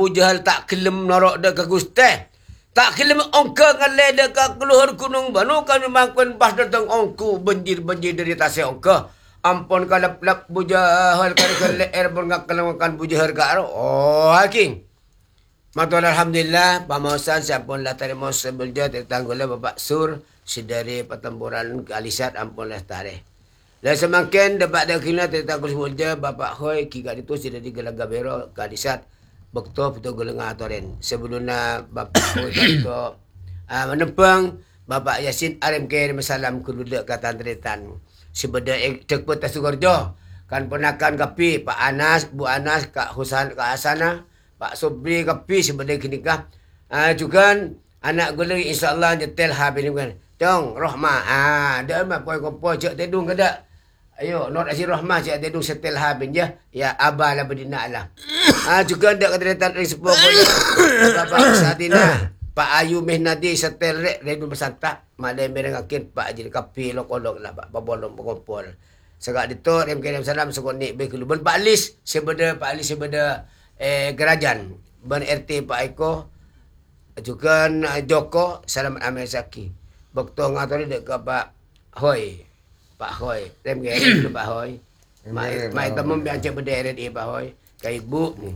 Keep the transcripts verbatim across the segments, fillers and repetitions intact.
Abu Jahal tak kelem norok dah ke Gusteh. Tak kelem ongka ngalai dah ke keluar gunung Banu kami mangkun pas datang ongku banjir-banjir dari tasik ongka. Ampun kalap-lap Abu Jahal kali ke leer pun ngak kelemakan Abu Jahal ke aro. Oh haking. Matul alhamdulillah pamawasan siapun lah tadi mau sebelja tertanggulnya Bapak Sur sedari pertempuran ke Alisat ampun lah tarikh. Dan semakin dapat dah kena tertanggul sebelja Bapak Hoi kikat itu sudah digelaga bero ke Alisat. Bekto betul gelengah toren. Sebelumnya Bapak Hoi itu uh, menempang Bapak Yasin Arim Khair Masalam keludak kata Andretan. Sebeda tekput Tasugarjo. Kan penakan kapi Pak Anas, Bu Anas, Kak Husan, Kak Hasana, Pak Sobri kapi sebeda kinikah. Uh, juga anak gula insyaAllah nyetel habis ni kan. Tong Rohmah. Ah, dah mah poi-poi cak tedung ke dak. Ayo, Nur Aziz Rahmah cik tedung setel habis je. Ya, abah lah berdina lah. Ah, juga ada keterlitan dari sepuh boleh. Bapak Sadina. Pak Ayu Mehnadi setel rek. Redu bersantak. Malai merengakin Pak Haji Kapi lok-olok lah. Pak Babolong pengumpul. Segak itu, Rem Kirim Salam. Sekut nik bekulu. Ben Pak Lis. Sebeda Pak Lis sebeda eh, Gerajan. Ben R T Pak Eko. Juga Joko. Salam Amir Zaki. Bekto ngatori dek ke Pak Hoi. Pak Hoi, rem gaya dulu Pak Hoi. Mai mai temu biasa berderet di Pak Hoi. Ke ibu ni.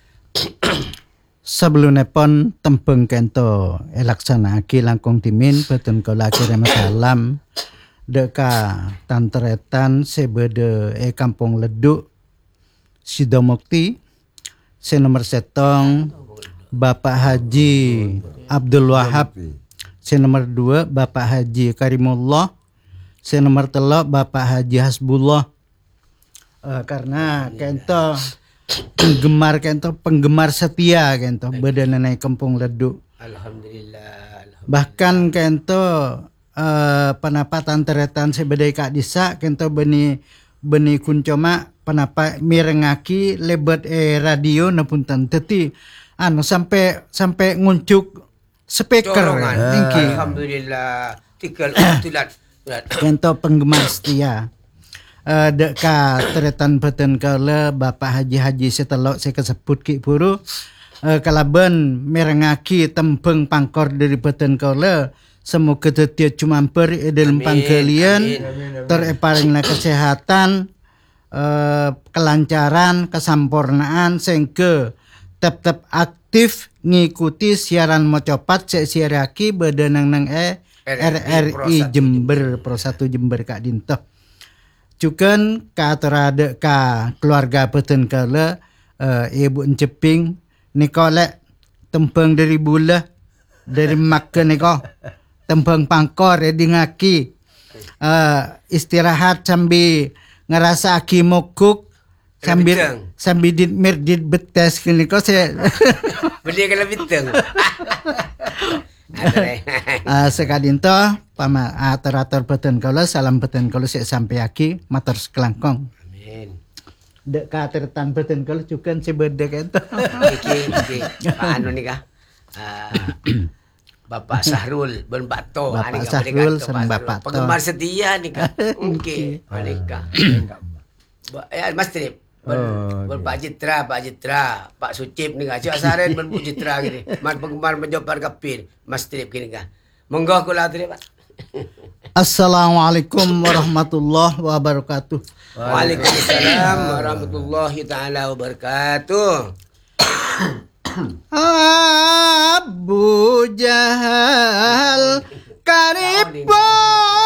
Sebelumnya pun tempeng kento elaksanakan langkung timin betul kalau akhirnya masalam deka tantretan sebede e kampung leduk Sidomukti se nomor setong Bapak Haji Abdul Wahab, se nomor dua Bapak Haji Karimullah, se nomor telok Bapak Haji Hasbullah. Uh, karena kento penggemar kento penggemar setia kento badan naik kampung leduk. Alhamdulillah. Alhamdulillah. Bahkan kento uh, penapatan teretan sebedai kak disa kento beni beni kuncoma penapa mirengaki lebet e radio napunten teti anu sampai sampai nguncuk speaker. Alhamdulillah. Tikal tilat. Kento penggemar setia. Uh, deka teretan beten kala Bapak Haji Haji setelok saya kesebut ki puru uh, kalaban merengaki tempeng pangkor dari beten kala semoga tetia cumamper dalam pangkalian tereparingna kesehatan, uh, kelancaran, kesampurnaan sehingga tetap aktif ngikuti siaran mocopat saya siaraki badanang nang e R R I Jember Pro satu Jember Kak Dinto. Cukan ka terada ka keluarga peten kala uh, ibu enceping nikole tempeng dari bula dari makan niko tempeng pangkor edi ngaki uh, istirahat sambil ngerasa aki mokuk sambil sambil dit mirdit betes niko saya beli kalau bintang. uh, sekadinto pama atur-atur beten kala salam beten kala sik sampai aki matur sekelangkong. Amin. Dek katertan beten kala cukan sebeda kento. Iki iki Pak anu nikah. Uh, Bapak Sahrul ben Bato. Bapak Sahrul sareng Bapak To. Penggemar setia nikah. Okey. Nikah. Ya Mas Trip. Ben, oh, ben okay. Pak Citra, Pak Citra, Pak Sucip ni kan. Cik Asaren ben Bu Citra gini. Mas penggemar menjopar kapin, Mas Trip gini kan. Monggo kula Trip, Pak. Assalamualaikum warahmatullahi wabarakatuh. Waalaikumsalam warahmatullahi taala wabarakatuh. Abu Jahal karibon